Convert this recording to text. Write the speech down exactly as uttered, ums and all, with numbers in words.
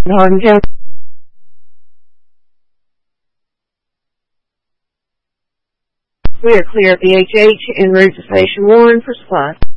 Hardin County. We are clear at the H H en route to Station one for supplies.